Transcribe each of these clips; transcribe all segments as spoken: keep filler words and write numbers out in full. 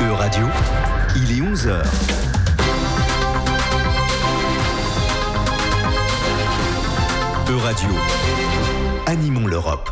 E-Radio, il est onze heures. E-Radio, animons l'Europe.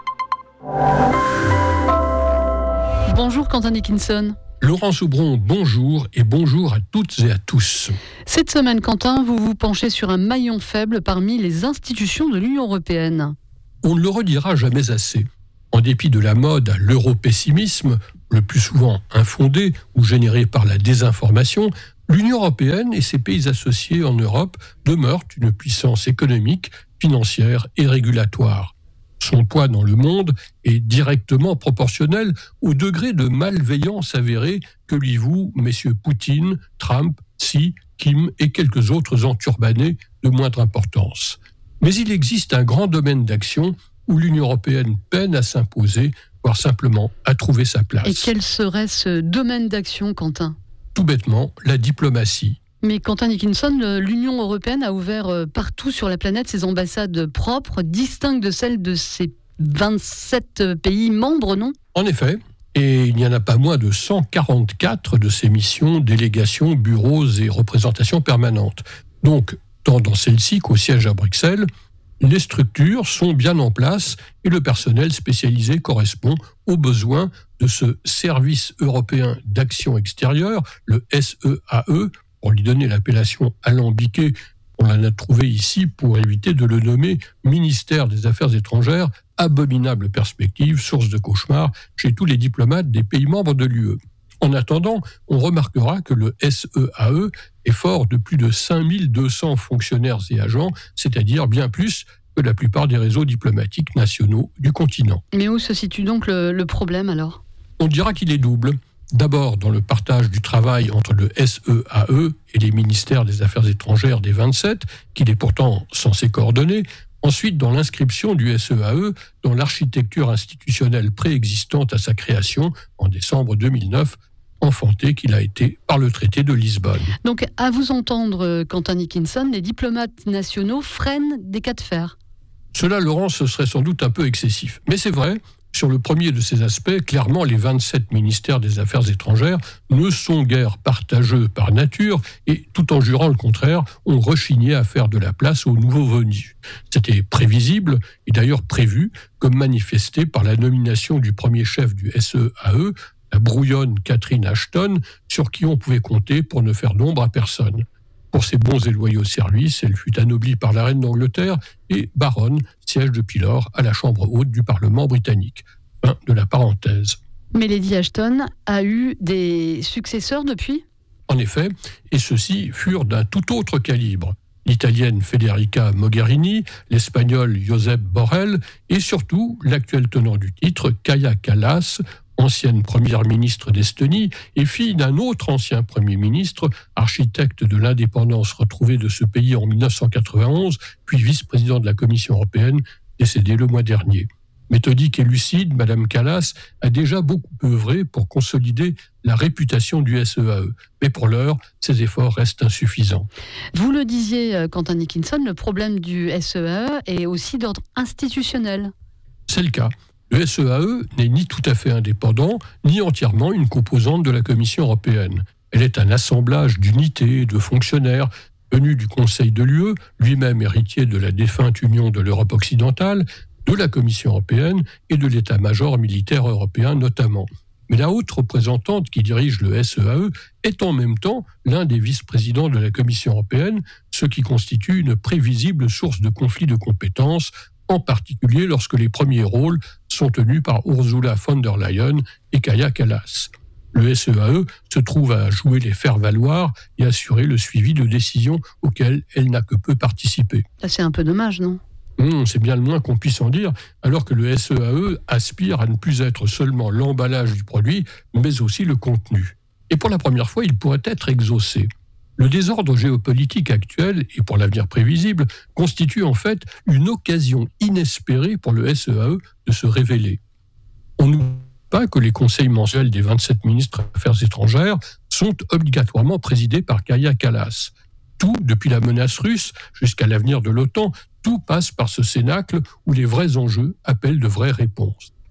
Bonjour Quentin Dickinson. Laurent Soubron, bonjour et bonjour à toutes et à tous. Cette semaine, Quentin, vous vous penchez sur un maillon faible parmi les institutions de l'Union européenne. On ne le redira jamais assez. En dépit de la mode à l'europessimisme, le plus souvent infondé ou généré par la désinformation, l'Union européenne et ses pays associés en Europe demeurent une puissance économique, financière et régulatoire. Son poids dans le monde est directement proportionnel au degré de malveillance avérée que lui vouent messieurs Poutine, Trump, Xi, Kim et quelques autres enturbanés de moindre importance. Mais il existe un grand domaine d'action où l'Union européenne peine à s'imposer, voire simplement à trouver sa place. Et quel serait ce domaine d'action, Quentin ? Tout bêtement, la diplomatie. Mais Quentin Dickinson, l'Union européenne a ouvert partout sur la planète ses ambassades propres, distinctes de celles de ses vingt-sept pays membres, non ? En effet, et il n'y en a pas moins de cent quarante-quatre de ces missions, délégations, bureaux et représentations permanentes. Donc, tant dans celle-ci qu'au siège à Bruxelles, les structures sont bien en place et le personnel spécialisé correspond aux besoins de ce service européen d'action extérieure, le S E A E, pour lui donner l'appellation alambiquée, on en a trouvé ici pour éviter de le nommer ministère des Affaires étrangères, abominable perspective, source de cauchemar chez tous les diplomates des pays membres de l'U E. En attendant, on remarquera que le S E A E est fort de plus de cinq mille deux cents fonctionnaires et agents, c'est-à-dire bien plus que la plupart des réseaux diplomatiques nationaux du continent. Mais où se situe donc le, le problème alors ? On dira qu'il est double. D'abord dans le partage du travail entre le S E A E et les ministères des Affaires étrangères des vingt-sept, qu'il est pourtant censé coordonner. Ensuite, dans l'inscription du S E A E dans l'architecture institutionnelle préexistante à sa création en décembre deux mille neuf, enfanté qu'il a été par le traité de Lisbonne. Donc, à vous entendre, Quentin Dickinson, les diplomates nationaux freinent des cas de fer. Cela, Laurent, ce serait sans doute un peu excessif. Mais c'est vrai, sur le premier de ces aspects, clairement, les vingt-sept ministères des Affaires étrangères ne sont guère partageux par nature et, tout en jurant le contraire, ont rechigné à faire de la place aux nouveaux venus. C'était prévisible et d'ailleurs prévu, comme manifesté par la nomination du premier chef du S E A E, la brouillonne Catherine Ashton, sur qui on pouvait compter pour ne faire d'ombre à personne. Pour ses bons et loyaux services, elle fut anoblie par la reine d'Angleterre et baronne, siège depuis lors à la Chambre haute du Parlement britannique. Fin de la parenthèse. Mais Lady Ashton a eu des successeurs depuis ? En effet, et ceux-ci furent d'un tout autre calibre. L'italienne Federica Mogherini, l'espagnol Josep Borrell et surtout l'actuel tenant du titre, Kaja Kallas, ancienne première ministre d'Estonie et fille d'un autre ancien premier ministre, architecte de l'indépendance retrouvée de ce pays en dix-neuf cent quatre-vingt-onze, puis vice-président de la Commission européenne, décédé le mois dernier. Méthodique et lucide, Madame Kallas a déjà beaucoup œuvré pour consolider la réputation du S E A E. Mais pour l'heure, ses efforts restent insuffisants. Vous le disiez, Quentin Dickinson, le problème du S E A E est aussi d'ordre institutionnel. C'est le cas. Le S E A E n'est ni tout à fait indépendant, ni entièrement une composante de la Commission européenne. Elle est un assemblage d'unités, de fonctionnaires, venus du Conseil de l'U E, lui-même héritier de la défunte Union de l'Europe occidentale, de la Commission européenne et de l'état-major militaire européen notamment. Mais la haute représentante qui dirige le S E A E est en même temps l'un des vice-présidents de la Commission européenne, ce qui constitue une prévisible source de conflit de compétences, en particulier lorsque les premiers rôles sont tenus par Ursula von der Leyen et Kaja Kallas. Le S E A E se trouve à jouer les faire-valoir et assurer le suivi de décisions auxquelles elle n'a que peu participé. Ça, c'est un peu dommage, non ? Mmh, c'est bien le moins qu'on puisse en dire, alors que le S E A E aspire à ne plus être seulement l'emballage du produit, mais aussi le contenu. Et pour la première fois, il pourrait être exaucé. Le désordre géopolitique actuel, et pour l'avenir prévisible, constitue en fait une occasion inespérée pour le S E A E de se révéler. On n'oublie pas que les conseils mensuels des vingt-sept ministres des Affaires étrangères sont obligatoirement présidés par Kaja Kallas. Tout, depuis la menace russe jusqu'à l'avenir de l'OTAN, tout passe par ce cénacle où les vrais enjeux appellent de vraies réponses.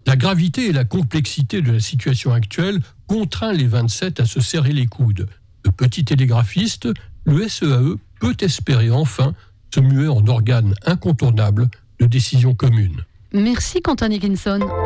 La gravité et la complexité de la situation actuelle contraint les vingt-sept à se serrer les coudes. De petit télégraphiste, le S E A E peut espérer enfin se muer en organe incontournable de décision commune. Merci Quentin Dickinson.